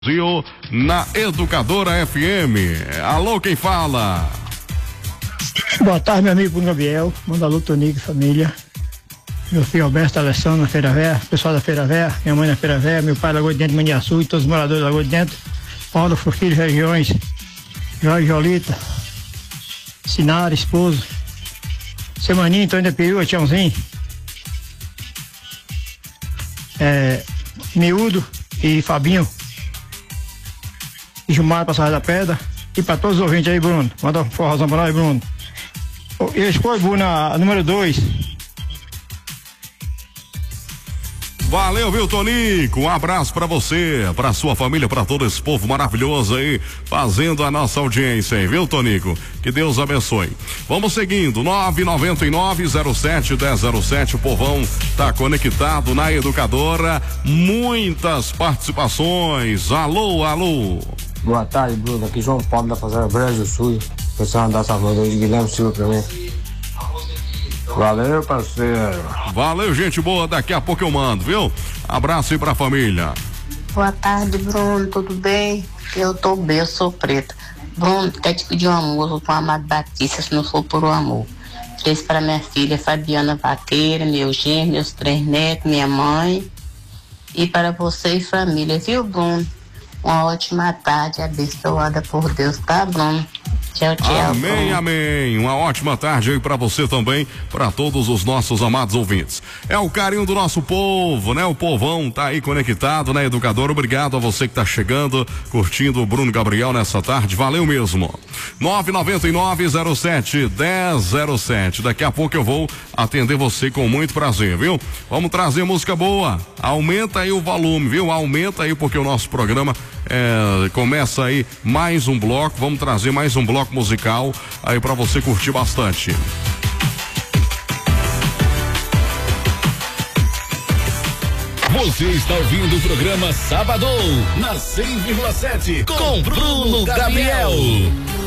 Na Educadora FM. Alô, quem fala? Boa tarde, meu amigo Bruno Gabriel. Manda alô, Tonico e família. Meu filho Alberto Alessandro na Feira Véia, pessoal da Feira Véia, minha mãe na Feira Véia, meu pai Lagoa de Dentro, Maniaçu e todos os moradores da Lagoa de Dentro. Paulo Furquilho, regiões, Jorge Jolita, Sinara, esposo, Semaninho, Antônio da Perua, Tiãozinho, Miúdo e Fabinho. Gilmar pra Sarra da Pedra e pra todos os ouvintes aí, Bruno. Manda um forrozão pra nós, Bruno. E escolhe, Bruno, a número 2. Valeu, viu, Tonico? Um abraço pra você, pra sua família, pra todo esse povo maravilhoso aí, fazendo a nossa audiência aí, viu, Tonico? Que Deus abençoe. Vamos seguindo, 999-07-1007, o povão tá conectado na Educadora, muitas participações. Alô, alô. Boa tarde, Bruno. Aqui João Paulo da Fazenda Brejo do Sul. Pessoal da Salvador de Guilherme Silva pra mim. Valeu, parceiro. Valeu, gente boa. Daqui a pouco eu mando, viu? Abraço aí pra família. Boa tarde, Bruno. Tudo bem? Eu tô bem, eu sou preta. Bruno, quer te pedir uma música com o Amado Batista, se não for por o amor. Fez para minha filha Fabiana Vaqueira, meu genro, meus 3 netos, minha mãe. E para você e família, viu, Bruno? Uma ótima tarde, abençoada por Deus, tá, Bruno? Tchau, tchau. Amém, Bruno. amém. Uma ótima tarde aí pra você também, pra todos os nossos amados ouvintes. É o carinho do nosso povo, né? O povão tá aí conectado na Educadora. Obrigado a você que tá chegando, curtindo o Bruno Gabriel nessa tarde. Valeu mesmo. 999-07-1007. Daqui a pouco eu vou atender você com muito prazer, viu? Vamos trazer música boa. Aumenta aí o volume, viu? Aumenta aí porque o nosso programa começa aí mais um bloco. Vamos trazer mais um bloco musical aí pra você curtir bastante. Você está ouvindo o programa Sabadão na 100,7 com Bruno Gabriel.